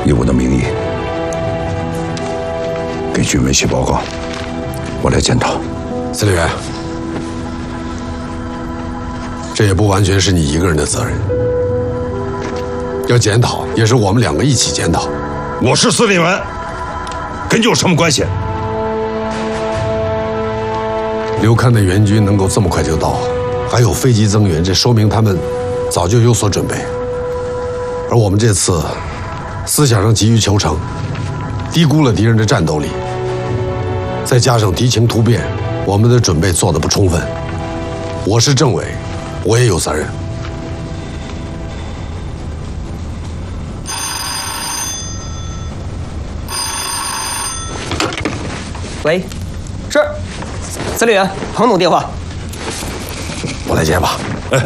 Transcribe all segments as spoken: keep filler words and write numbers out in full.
以我的名义给军委写报告，我来检讨。 司令员，这也不完全是你一个人的责任，要检讨也是我们两个一起检讨。 我是司令员，跟你有什么关系？ 刘戡的援军能够这么快就到，还有飞机增援，这说明他们早就有所准备。而我们这次思想上急于求成，低估了敌人的战斗力，再加上敌情突变，我们的准备做得不充分。我是政委，我也有责任。 喂，是司令员彭总电话。 我来接吧。哎，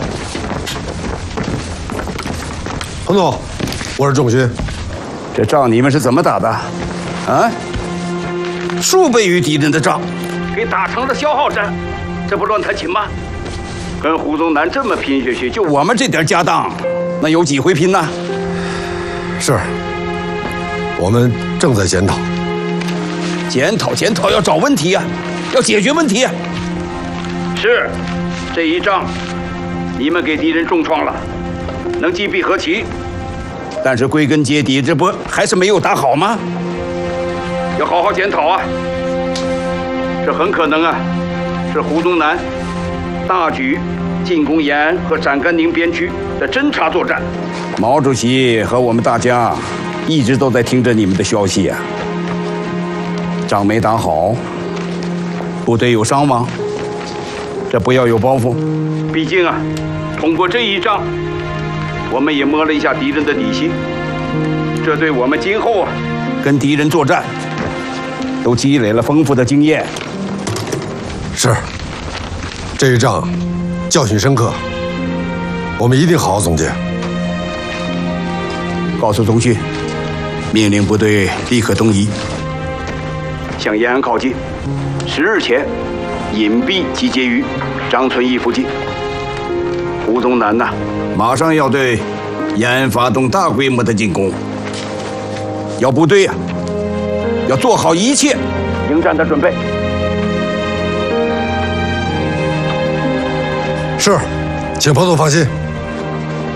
彭总，我是仲勋。 这仗你们是怎么打的？啊？数倍于敌人的仗，给打成了消耗战，这不乱弹琴吗？跟胡宗南这么拼下去，就我们这点家当，那有几回拼呢？ 是，我们正在检讨。 检讨检讨，要找问题呀、啊，要解决问题呀、啊。是，这一仗，你们给敌人重创了，能击毙何其？但是归根结底，这不还是没有打好吗？要好好检讨啊！这很可能啊，是胡宗南大举进攻延安和陕甘宁边区的侦察作战。毛主席和我们大家一直都在听着你们的消息啊。仗没打好，部队有伤亡，这不要有包袱。毕竟啊，通过这一仗，我们也摸了一下敌人的底细，这对我们今后啊跟敌人作战都积累了丰富的经验。 是，这一仗教训深刻，我们一定好好总结。 告诉总训，命令部队立刻东移，向延安靠近。十日前，隐蔽集结于张村驿附近。胡宗南呐，马上要对延安发动大规模的进攻，要部队呀、啊，要做好一切迎战的准备。 是，请彭总放心。